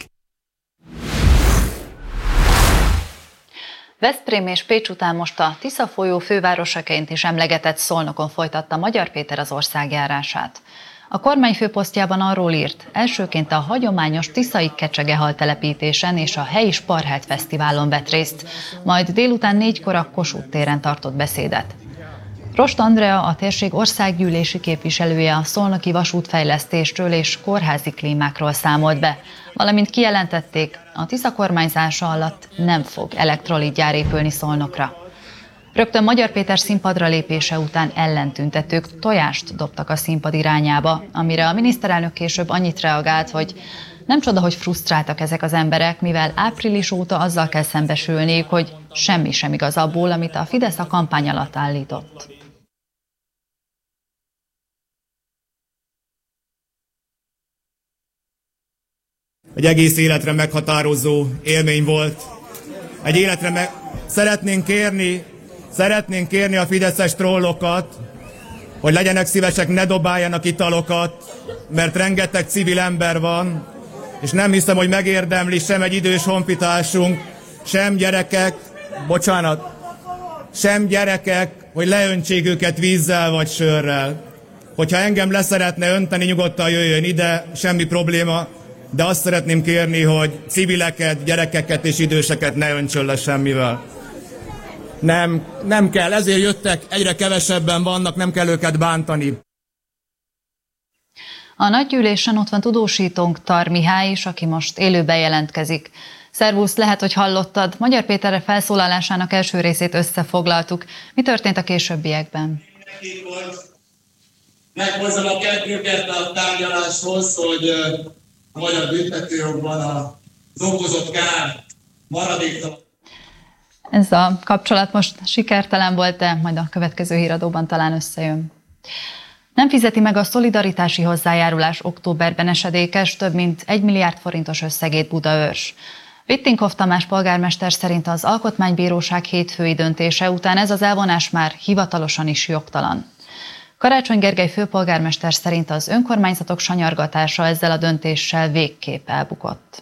Veszprém és Pécs után most a Tisza folyó fővárosaként is emlegetett Szolnokon folytatta Magyar Péter az országjárását. A kormányfő posztjában arról írt, elsőként a hagyományos tiszai Kecsegehal telepítésen és a helyi Sparhelt Fesztiválon vett részt, majd délután négykor a Kossuth téren tartott beszédet. Rost Andrea, a térség országgyűlési képviselője a szolnoki vasútfejlesztésről és kórházi klímákról számolt be, valamint kijelentették, a Tisza kormányzása alatt nem fog elektrolitgyár épülni Szolnokra. Rögtön Magyar Péter színpadra lépése után ellentüntetők tojást dobtak a színpad irányába, amire a miniszterelnök később annyit reagált, hogy nem csoda, hogy frusztráltak ezek az emberek, mivel április óta azzal kell szembesülniük, hogy semmi sem igaz abból, amit a Fidesz a kampány alatt állított. Egy egész életre meghatározó élmény volt. Egy életre meg... Szeretnénk kérni, szeretnénk kérni a fideszes trollokat, hogy legyenek szívesek, ne dobáljanak italokat, mert rengeteg civil ember van, és nem hiszem, hogy megérdemli sem egy idős honfitársunk, sem gyerekek, bocsánat, sem gyerekek, hogy leöntsék őket vízzel vagy sörrel. Hogyha engem leszeretne önteni, nyugodtan jöjjön ide, semmi probléma, de azt szeretném kérni, hogy civileket, gyerekeket és időseket ne öntsön le semmivel. Nem, nem kell, ezért jöttek, egyre kevesebben vannak, nem kell őket bántani. A nagygyűlésen ott van tudósítónk Tar Mihály is, aki most élőben jelentkezik. Szervusz, lehet, hogy hallottad, Magyar Péter felszólalásának első részét összefoglaltuk. Mi történt a későbbiekben? Meghozzam a kedvüket a tárgyaláshoz, hogy a magyar büntetőjogban az okozott kár maradéktalan. Ez a kapcsolat most sikertelen volt, de majd a következő híradóban talán összejön. Nem fizeti meg a szolidaritási hozzájárulás októberben esedékes, több mint egy milliárd forintos összegét Budaörs. Vittinghoff Tamás polgármester szerint az Alkotmánybíróság hétfői döntése után ez az elvonás már hivatalosan is jogtalan. Karácsony Gergely főpolgármester szerint az önkormányzatok sanyargatása ezzel a döntéssel végképp elbukott.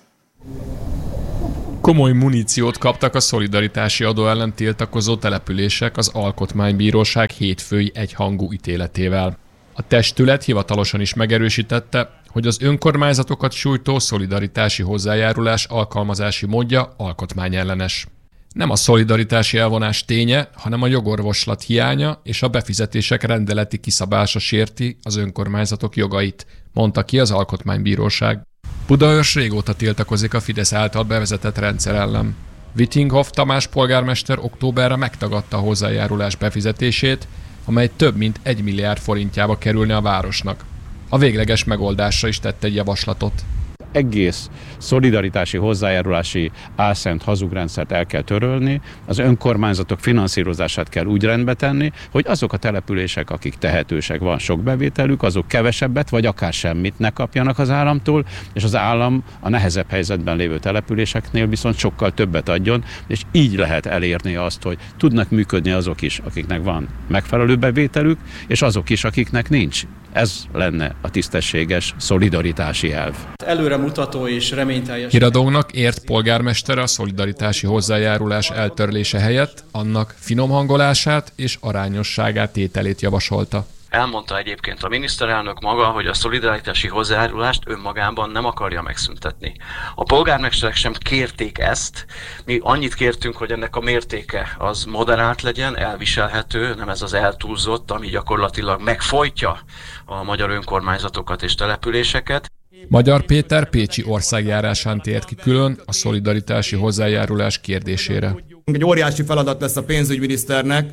Komoly muníciót kaptak a szolidaritási adó ellen tiltakozó települések az Alkotmánybíróság hétfői egyhangú ítéletével. A testület hivatalosan is megerősítette, hogy az önkormányzatokat sújtó szolidaritási hozzájárulás alkalmazási módja alkotmányellenes. Nem a szolidaritási elvonás ténye, hanem a jogorvoslat hiánya és a befizetések rendeleti kiszabása sérti az önkormányzatok jogait, mondta ki az Alkotmánybíróság. Budaörs régóta tiltakozik a Fidesz által bevezetett rendszer ellen. Vittinghoff Tamás polgármester októberre megtagadta a hozzájárulás befizetését, amely több mint egy milliárd forintjába kerülne a városnak. A végleges megoldásra is tett egy javaslatot. Egész szolidaritási hozzájárulási álszent hazugrendszert el kell törölni, az önkormányzatok finanszírozását kell úgy rendbe tenni, hogy azok a települések, akik tehetősek, van sok bevételük, azok kevesebbet vagy akár semmit ne kapjanak az államtól, és az állam a nehezebb helyzetben lévő településeknél viszont sokkal többet adjon, és így lehet elérni azt, hogy tudnak működni azok is, akiknek van megfelelő bevételük, és azok is, akiknek nincs. Ez lenne a tisztességes szolidaritási elv. Előremutató és reményteljes. Híradónak ért polgármester a szolidaritási hozzájárulás eltörlése helyett annak finom hangolását és arányosságát tételét javasolta. Elmondta egyébként a miniszterelnök maga, hogy a szolidaritási hozzájárulást önmagában nem akarja megszüntetni. A polgármesterek sem kérték ezt, mi annyit kértünk, hogy ennek a mértéke az moderált legyen, elviselhető, nem ez az eltúlzott, ami gyakorlatilag megfojtja a magyar önkormányzatokat és településeket. Magyar Péter pécsi országjárásán tért ki külön a szolidaritási hozzájárulás kérdésére. Egy óriási feladat lesz a pénzügyminiszternek,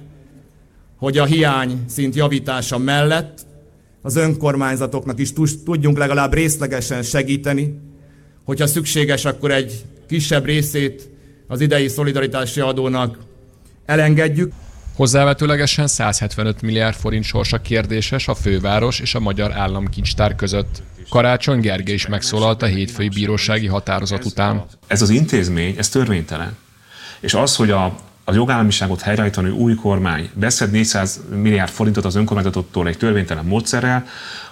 hogy a hiány szint javítása mellett az önkormányzatoknak is tudjunk legalább részlegesen segíteni, hogyha szükséges, akkor egy kisebb részét az idei szolidaritási adónak elengedjük. Hozzávetőlegesen száz hetvenöt milliárd forint sorsa kérdéses a főváros és a Magyar Államkincstár között. Karácsony Gergely is megszólalt a hétfői bírósági határozat után. Ez az intézmény, ez törvénytelen. És az, hogy a a jogállamiságot helyreállítani új kormány beszed négyszáz milliárd forintot az önkormányzatoktól egy törvénytelen módszerrel,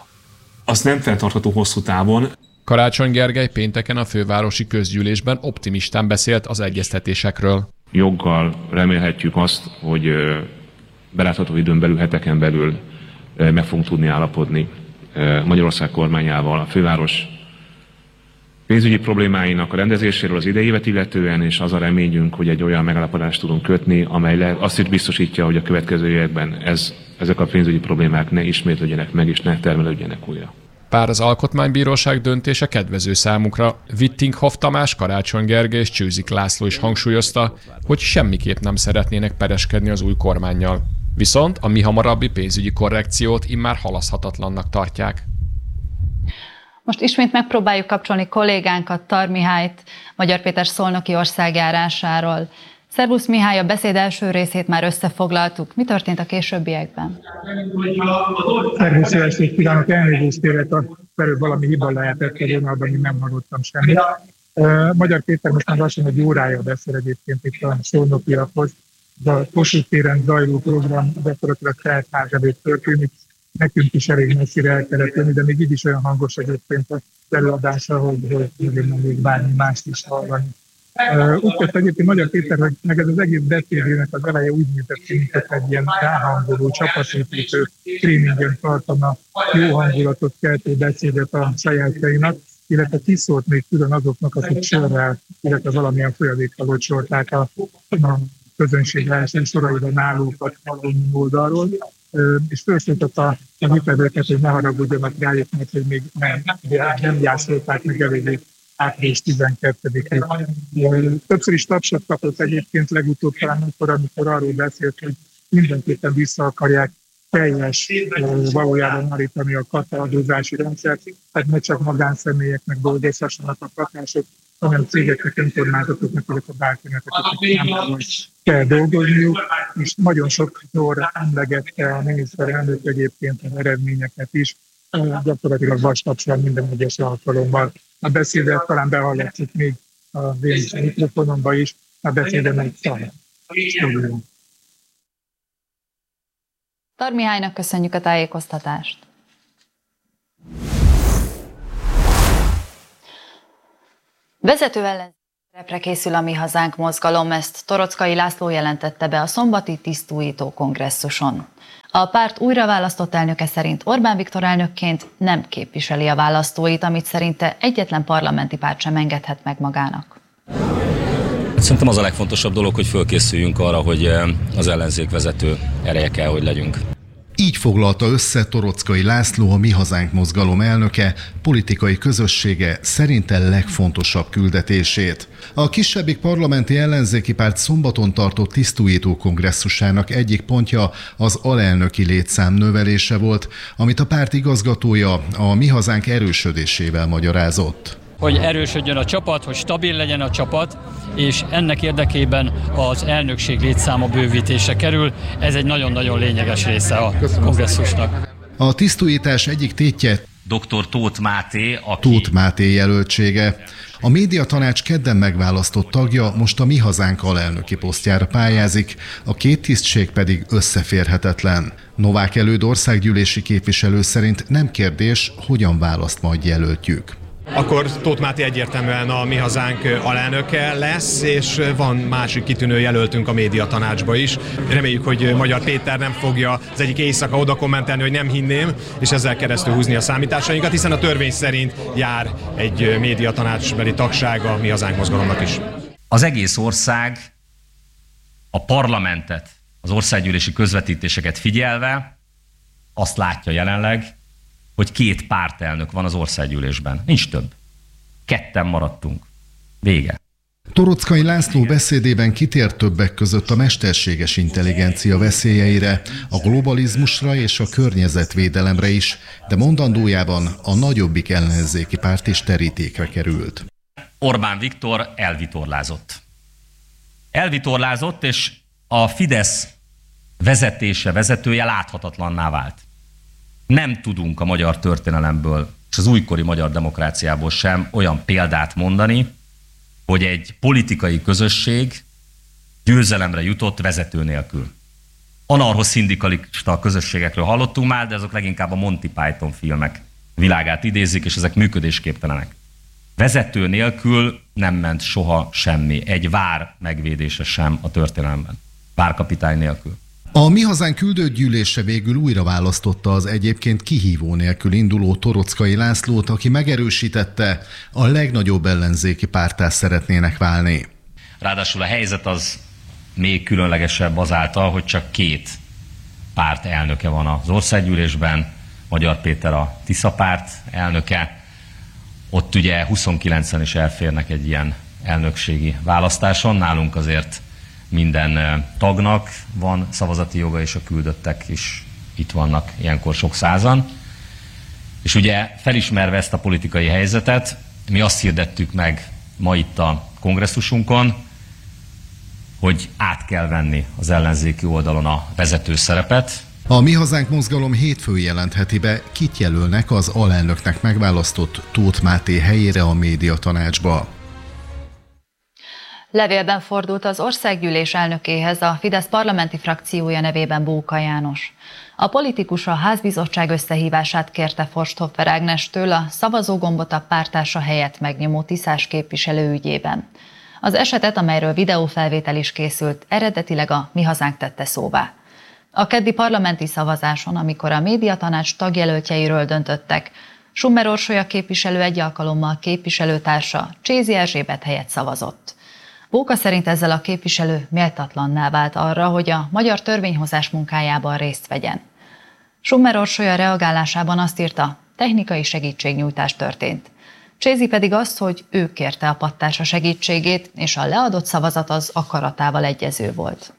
az nem fenntartható hosszú távon. Karácsony Gergely pénteken a fővárosi közgyűlésben optimistán beszélt az egyeztetésekről. Joggal remélhetjük azt, hogy belátható időn belül, heteken belül meg fogunk tudni állapodni Magyarország kormányával, a főváros pénzügyi problémáinak a rendezéséről az idei évet illetően, és az a reményünk, hogy egy olyan megállapodást tudunk kötni, amely le, azt is biztosítja, hogy a következő években ez, ezek a pénzügyi problémák ne ismétlődjenek meg, és ne termelődjenek újra. Bár az Alkotmánybíróság döntése kedvező számukra, Vittinghoff Tamás, Karácsony Gergely és Csőzik László is hangsúlyozta, hogy semmiképp nem szeretnének pereskedni az új kormánnyal. Viszont a mihamarabbi pénzügyi korrekciót immár halaszthatatlannak tartják. Most ismét megpróbáljuk kapcsolni kollégánkat, Tar Mihályt, Magyar Péter szolnoki országjárásáról. Szervusz Mihály, a beszéd első részét már összefoglaltuk. Mi történt a későbbiekben? Szervusz, jó estét kívánok, elnézést kérek, a felül valami hiba lehetett a vonalban, én nem hallottam semmit. Magyar Péter most már lassan egy órája beszél egyébként itt a szolnokiakhoz. A Kossuth téren zajló program gyakorlatilag teltház előtt történik. Nekünk is elég messzire el kellett jönni, de még így is olyan hangos egyébként az előadása, hogy, hogy nem még bármi mást is hallani. Uh, úgy tett egyébként Magyar Péter, hogy meg ez az egész beszédének az eleje úgy nézett ki, mint egy ilyen ráhangoló, csapatépítő tréningen tartana jó hangulatot keltő beszédet a sajátjainak, illetve kiszólt még külön azoknak, akik sörrel, illetve valamilyen folyadékkal locsolták a, a közönség verseny soraira nálókat valami oldalról. És felszólított a művelőket, hogy ne haragudjanak rájuk, mert hogy még nem, nem jászolták meg eléggé április tizenkettedikén. Többször is tapsot kapott egyébként legutóbb talán akkor, amikor arról beszélt, hogy mindenképpen vissza akarják teljes valójában állítani a kata adózási rendszert, tehát ne csak magánszemélyeknek dolgozhassanak a katások, hanem cégeknek, önkormányzatoknak, illetve bárkinek, akiknek kell dolgozniuk, és nagyon sokszor emlegette a miniszterelnök egyébként az eredményeket is, gyakorlatilag vastapsal minden egyes alkalommal. A beszédet talán behallatszik még a véleményes mikrofonomba is, a beszédet meg talán. Tar Mihálynak köszönjük a tájékoztatást. Vezető ellenzéki szerepre készül a Mi Hazánk mozgalom, ezt Toroczkai László jelentette be a szombati tisztújító kongresszuson. A párt újraválasztott elnöke szerint Orbán Viktor elnökként nem képviseli a választóit, amit szerinte egyetlen parlamenti párt sem engedhet meg magának. Szerintem az a legfontosabb dolog, hogy fölkészüljünk arra, hogy az ellenzék vezető ereje kell, hogy legyünk. Így foglalta össze Toroczkai László, a Mi Hazánk mozgalom elnöke, politikai közössége szerinte legfontosabb küldetését. A kisebbik parlamenti ellenzéki párt szombaton tartott tisztújító kongresszusának egyik pontja az alelnöki létszám növelése volt, amit a párt igazgatója a Mi Hazánk erősödésével magyarázott. Hogy erősödjön a csapat, hogy stabil legyen a csapat, és ennek érdekében az elnökség létszáma bővítése kerül. Ez egy nagyon-nagyon lényeges része a kongresszusnak. A tisztújítás egyik tétje doktor Tóth Máté, aki... Tóth Máté jelöltsége. A médiatanács kedden megválasztott tagja most a Mi Hazánk alelnöki posztjára pályázik, a két tisztség pedig összeférhetetlen. Novák Előd országgyűlési képviselő szerint nem kérdés, hogyan választ majd jelöltjük. Akkor Tóth Máté egyértelműen a Mi Hazánk alelnöke lesz, és van másik kitűnő jelöltünk a médiatanácsba is. Reméljük, hogy Magyar Péter nem fogja az egyik éjszaka oda kommentelni, hogy nem hinném, és ezzel keresztül húzni a számításainkat, hiszen a törvény szerint jár egy médiatanácsbeli tagság a Mi Hazánk mozgalomnak is. Az egész ország a parlamentet, az országgyűlési közvetítéseket figyelve azt látja jelenleg, hogy két pártelnök van az országgyűlésben. Nincs több. Ketten maradtunk. Vége. Toroczkai László beszédében kitért többek között a mesterséges intelligencia veszélyeire, a globalizmusra és a környezetvédelemre is, de mondandójában a nagyobbik ellenzéki párt is terítékre került. Orbán Viktor elvitorlázott. Elvitorlázott, és a Fidesz vezetése, vezetője láthatatlanná vált. Nem tudunk a magyar történelemből, és az újkori magyar demokráciából sem olyan példát mondani, hogy egy politikai közösség győzelemre jutott vezető nélkül. Anarcho-szindikalista közösségekről hallottunk már, de azok leginkább a Monty Python filmek világát idézik, és ezek működésképtelenek. Vezető nélkül nem ment soha semmi, egy vár megvédése sem a történelemben. Várkapitány nélkül. A Mi Hazánk küldőgyűlése végül újra választotta az egyébként kihívó nélkül induló Toroczkai Lászlót, aki megerősítette, a legnagyobb ellenzéki párttá szeretnének válni. Ráadásul a helyzet az még különlegesebb azáltal, hogy csak két párt elnöke van az országgyűlésben, Magyar Péter a Tisza párt elnöke. Ott ugye huszonkilencen is elférnek egy ilyen elnökségi választáson, nálunk azért minden tagnak van szavazati joga, és a küldöttek is itt vannak ilyenkor sok százan. És ugye felismerve ezt a politikai helyzetet, mi azt hirdettük meg ma itt a kongresszusunkon, hogy át kell venni az ellenzéki oldalon a vezető szerepet. A Mi Hazánk mozgalom hétfőn jelentheti be, kit jelölnek az alelnöknek megválasztott Tóth Máté helyére a médiatanácsba. Levélben fordult az országgyűlés elnökéhez a Fidesz parlamenti frakciója nevében Bóka János. A politikus a házbizottság összehívását kérte Forsthoffer Ágnestől a szavazógombot a pártársa helyett megnyomó tiszás képviselő ügyében. Az esetet, amelyről videófelvétel is készült, eredetileg a Mi Hazánk tette szóvá. A keddi parlamenti szavazáson, amikor a médiatanács tagjelöltjeiről döntöttek, Summer Orsolya képviselő egy alkalommal képviselőtársa Csézi Erzsébet helyett szavazott. Bóka szerint ezzel a képviselő méltatlanná vált arra, hogy a magyar törvényhozás munkájában részt vegyen. Summer Orsolya reagálásában azt írta, technikai segítségnyújtás történt. Csézi pedig azt, hogy ő kérte a pattársa segítségét, és a leadott szavazat az akaratával egyező volt.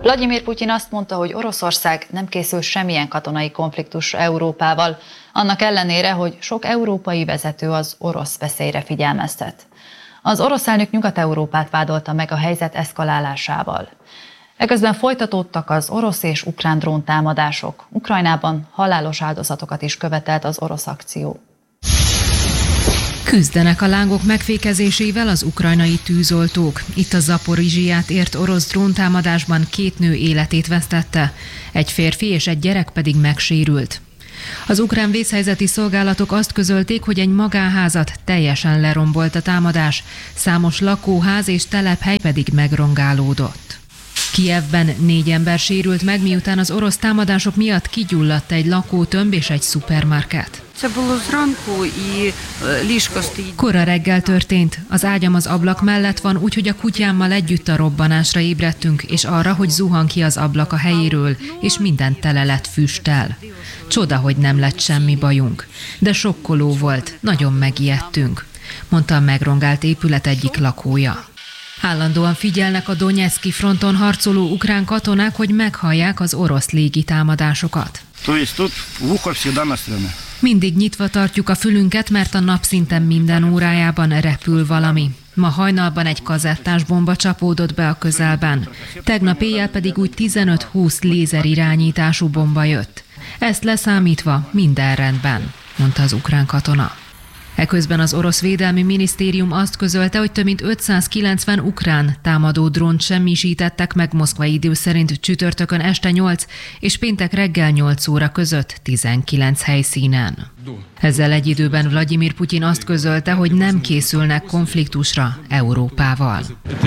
Vladimir Putyin azt mondta, hogy Oroszország nem készül semmilyen katonai konfliktusra Európával, annak ellenére, hogy sok európai vezető az orosz veszélyre figyelmeztet. Az orosz elnök Nyugat-Európát vádolta meg a helyzet eszkalálásával. Eközben folytatódtak az orosz és ukrán dróntámadások. Ukrajnában halálos áldozatokat is követelt az orosz akció. Küzdenek a lángok megfékezésével az ukrajnai tűzoltók. Itt a Zaporizsiját ért orosz dróntámadásban két nő életét vesztette, egy férfi és egy gyerek pedig megsérült. Az ukrán vészhelyzeti szolgálatok azt közölték, hogy egy magánházat teljesen lerombolt a támadás, számos lakóház és telephely pedig megrongálódott. Kijevben négy ember sérült meg, miután az orosz támadások miatt kigyulladt egy lakótömb és egy szupermarket. Kora reggel történt. Az ágyam az ablak mellett van, úgyhogy a kutyámmal együtt a robbanásra ébredtünk, és arra, hogy zuhan ki az ablak a helyéről, és minden tele lett füsttel. Csoda, hogy nem lett semmi bajunk. De sokkoló volt, nagyon megijedtünk, mondta a megrongált épület egyik lakója. Állandóan figyelnek a Donetszki fronton harcoló ukrán katonák, hogy meghallják az orosz légitámadásokat. Mindig nyitva tartjuk a fülünket, mert a napszinten minden órájában repül valami. Ma hajnalban egy kazettás bomba csapódott be a közelben. Tegnap éjjel pedig úgy tizenöt-húsz lézerirányítású bomba jött. Ezt leszámítva minden rendben, mondta az ukrán katona. Eközben az orosz védelmi minisztérium azt közölte, hogy több mint ötszázkilencven ukrán támadó drónt semmisítettek meg Moszkva idő szerint csütörtökön este nyolc és péntek reggel nyolc óra között tizenkilenc helyszínen. Ezzel egy időben Vladimir Putyin azt közölte, hogy nem készülnek konfliktusra Európával.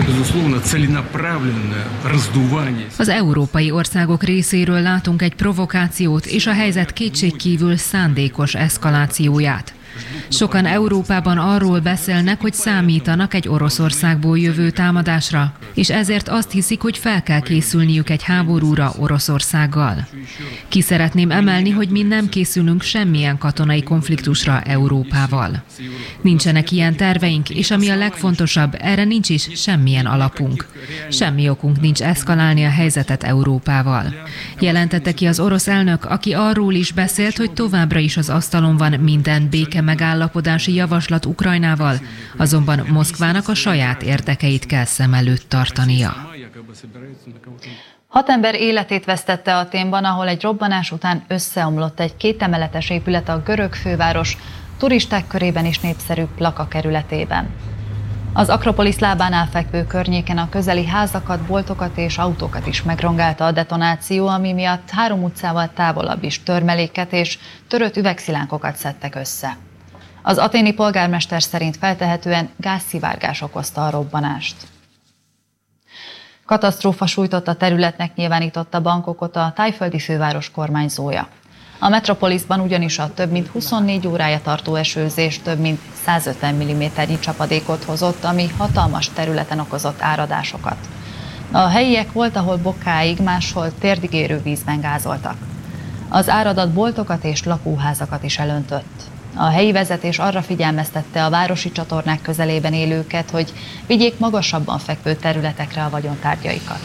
Az európai országok részéről látunk egy provokációt és a helyzet kétségkívül szándékos eszkalációját. Sokan Európában arról beszélnek, hogy számítanak egy Oroszországból jövő támadásra, és ezért azt hiszik, hogy fel kell készülniük egy háborúra Oroszországgal. Ki szeretném emelni, hogy mi nem készülünk semmilyen katonai konfliktusra Európával. Nincsenek ilyen terveink, és ami a legfontosabb, erre nincs is semmilyen alapunk. Semmi okunk nincs eszkalálni a helyzetet Európával. Jelentette ki az orosz elnök, aki arról is beszélt, hogy továbbra is az asztalon van minden béke megállapodási javaslat Ukrajnával, azonban Moszkvának a saját érdekeit kell szem előtt tartania. Hat ember életét vesztette Athénban, ahol egy robbanás után összeomlott egy kétemeletes épület a görög főváros turisták körében is népszerű Plaka kerületében. Az Akropolisz lábánál fekvő környéken a közeli házakat, boltokat és autókat is megrongálta a detonáció, ami miatt három utcával távolabb is törmeléket és törött üvegszilánkokat szedtek össze. Az athéni polgármester szerint feltehetően gázszivárgás okozta a robbanást. Katasztrófa sújtotta területnek nyilvánította Bangkokot a thaiföldi főváros kormányzója. A metropoliszban ugyanis a több mint huszonnégy órája tartó esőzés több mint százötven milliméternyi csapadékot hozott, ami hatalmas területen okozott áradásokat. A helyiek volt, ahol bokáig, máshol térdig érő vízben gázoltak. Az áradat boltokat és lakóházakat is elöntött. A helyi vezetés arra figyelmeztette a városi csatornák közelében élőket, hogy vigyék magasabban fekvő területekre a vagyontárgyaikat.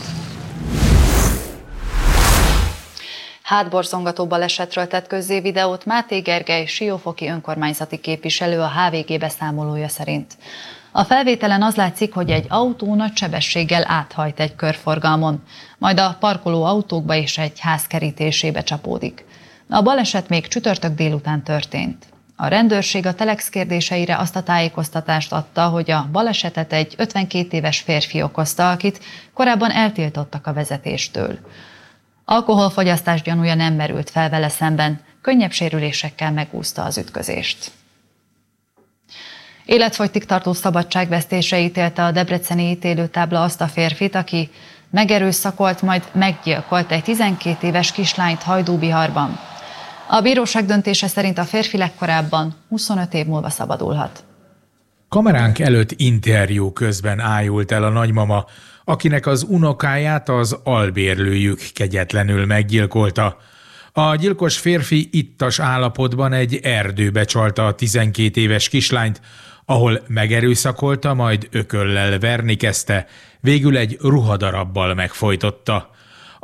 Hátborzongató balesetről tett közzé videót Máté Gergely siófoki önkormányzati képviselő a há vé gé beszámolója szerint. A felvételen az látszik, hogy egy autó nagy sebességgel áthajt egy körforgalmon, majd a parkoló autókba és egy ház kerítésébe csapódik. A baleset még csütörtök délután történt. A rendőrség a Telex kérdéseire azt a tájékoztatást adta, hogy a balesetet egy ötvenkét éves férfi okozta, akit korábban eltiltottak a vezetéstől. Alkoholfogyasztás gyanúja nem merült fel vele szemben, könnyebb sérülésekkel megúszta az ütközést. Életfogytig tartó szabadságvesztésre ítélte a debreceni ítélőtábla azt a férfit, aki megerőszakolt, majd meggyilkolt egy tizenkét éves kislányt Hajdúbiharban. A bíróság döntése szerint a férfi legkorábban huszonöt év múlva szabadulhat. Kameránk előtt interjú közben ájult el a nagymama, akinek az unokáját az albérlőjük kegyetlenül meggyilkolta. A gyilkos férfi ittas állapotban egy erdőbe csalta a tizenkét éves kislányt, ahol megerőszakolta, majd ököllel verni kezdte, végül egy ruhadarabbal megfojtotta.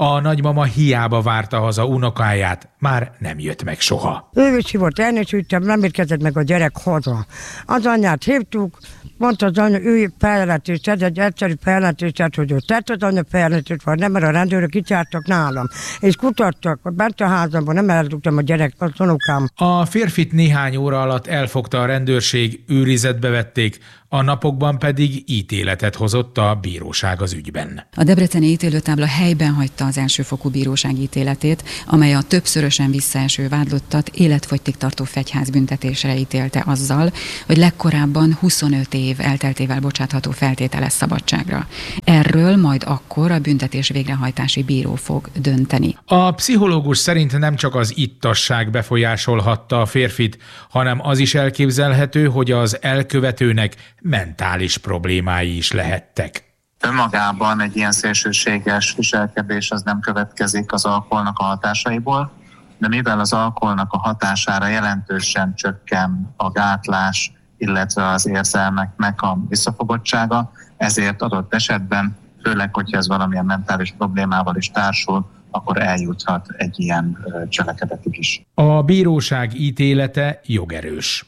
A nagymama hiába várta haza unokáját, már nem jött meg soha. Ő is hívott, elnéződtem, nem érkezett meg a gyerek haza. Az anyát hívtuk, mondta az anya, ő feljelentést, ez egy egyszerű feljelentést, hogy ő tett az anya feljelentést, vagy nem, mert a rendőrök kicsártak nálam. És kutattak, bent a házamban, nem eldugtam a gyerek, az unokám. A férfit néhány óra alatt elfogta a rendőrség, őrizetbe vették, a napokban pedig ítéletet hozott a bíróság az ügyben. A debreceni ítélőtábla helyben hagyta az elsőfokú bíróság ítéletét, amely a többszörösen visszaeső vádlottat életfogytigtartó fegyházbüntetésre ítélte azzal, hogy legkorábban huszonöt év elteltével bocsátható feltételes szabadságra. Erről majd akkor a büntetés végrehajtási bíró fog dönteni. A pszichológus szerint nem csak az ittasság befolyásolhatta a férfit, hanem az is elképzelhető, hogy az elkövetőnek mentális problémái is lehettek. Önmagában egy ilyen szélsőséges viselkedés az nem következik az alkoholnak a hatásaiból, de mivel az alkoholnak a hatására jelentősen csökken a gátlás, illetve az érzelmeknek a visszafogottsága, ezért adott esetben, főleg, hogyha ez valamilyen mentális problémával is társul, akkor eljuthat egy ilyen cselekedetig is. A bíróság ítélete jogerős.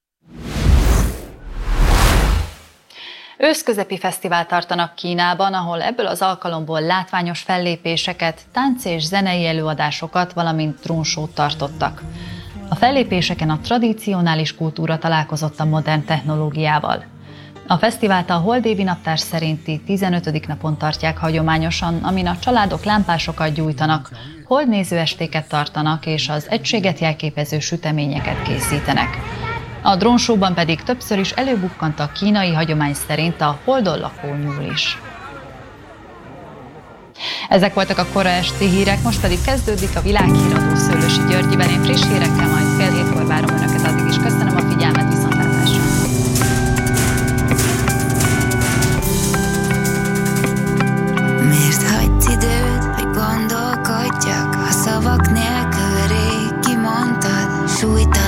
Őszközepi fesztivál tartanak Kínában, ahol ebből az alkalomból látványos fellépéseket, tánc és zenei előadásokat, valamint drónsót tartottak. A fellépéseken a tradicionális kultúra találkozott a modern technológiával. A fesztivált a holdévi naptár szerinti tizenötödik napon tartják hagyományosan, amin a családok lámpásokat gyújtanak, holdnéző estéket tartanak és az egységet jelképező süteményeket készítenek. A drónsóban pedig többször is előbukkant a kínai hagyomány szerint a holdon lakó nyúl is. Ezek voltak a kora esti hírek, most pedig kezdődik a világhíradó Szőlősi Györgyiben. Én friss hírekkel majd fél hétkor várom Önöket, addig is köszönöm a figyelmet, viszontlátásra! Miért hagysz időt, hogy gondolkodjak, ha szavak nélkül rég kimondtad, sújtad